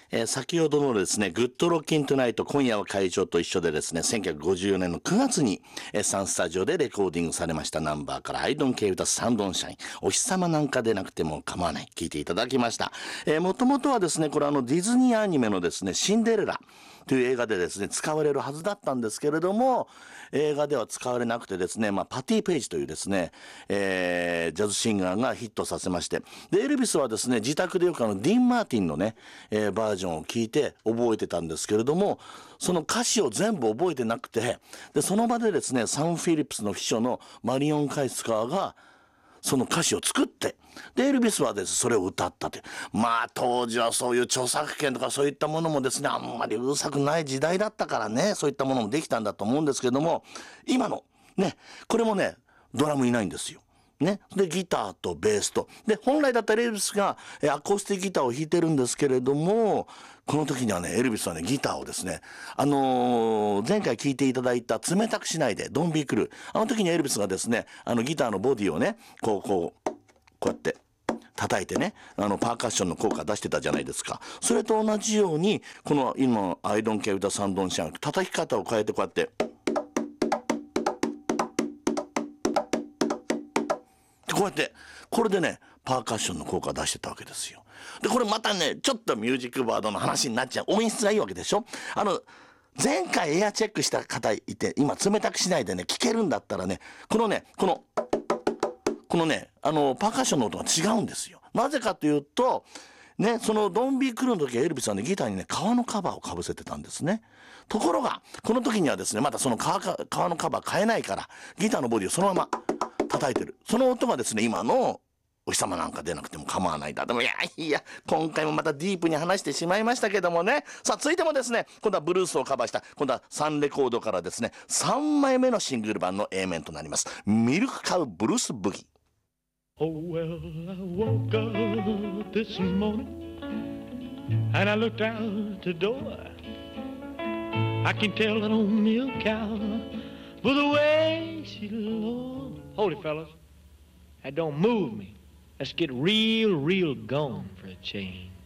先ほどのですね、グッドロッキントゥナイト、今夜は会長と一緒でですね、1954年の9月に、サンスタジオでレコーディングされましたナンバーから、I don't care with the sun don't shine、お日様なんかでなくても構わない、聞いていただきました。もともとはですね、これディズニーアニメのですね、シンデレラという映画でですね、使われるはずだったんですけれども、映画では使われなくてですね、パティ・ペイジというですね、ジャズシンガーがヒットさせまして、で、エルビスはですね、自宅でよくディーン・マーティンのね、バージョンを聞いて覚えてたんですけれども、その歌詞を全部覚えてなくて、で、その場でですね、サン・フィリップスの秘書のマリオン・カイスカーが、その歌詞を作って、で、エルビスはです、それを歌ったって。当時はそういう著作権とかそういったものもですね、あんまりうるさくない時代だったからね、そういったものもできたんだと思うんですけども、今の、ね、これもね、ドラムいないんですよ。ね。で、ギターとベースと。で、本来だったらエルビスがアコースティックギターを弾いてるんですけれども、この時にはね、エルビスはね、ギターをですね、前回聴いていただいた冷たくしないで、ドンビークル。あの時にエルビスがですね、ギターのボディをね、こうやって、叩いてね、パーカッションの効果出してたじゃないですか。それと同じように、この今、I don't care with the sun don't shine、叩き方を変えてこうやって、こうやって、これでね、パーカッションの効果を出してたわけですよ。で、これまたね、ちょっとミュージックバードの話になっちゃう。音質がいいわけでしょ。前回エアチェックした方いて、今冷たくしないでね、聞けるんだったらね、このね、パーカッションの音が違うんですよ。なぜかというと、ね、そのドンビークルーの時はエルビスはね、ギターにね、革のカバーをかぶせてたんですね。ところが、この時にはですね、まだその革のカバー変えないから、ギターのボディをそのまま叩いてる。その音がですね、今のお日様なんか出なくても構わないんだ。でも、いや、今回もまたディープに話してしまいましたけどもね。さあ、続いてもですね、今度はブルースをカバーした、今度はサンレコードからですね、3枚目のシングル版の A 面となります。ミルクカウブルースブギ。 Oh, well, I woke up this morning and I looked out the door. I can tell an old milk cow by the way she looks. Hold it, fellas. That don't move me. Let's get real gone for a change.